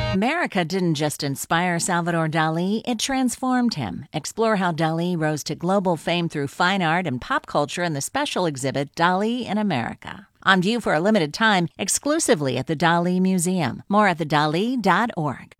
America didn't just inspire Salvador Dali, it transformed him. Explore how Dali rose to global fame through fine art and pop culture in the special exhibit Dali in America. On view for a limited time, exclusively at the Dali Museum. More at thedali.org.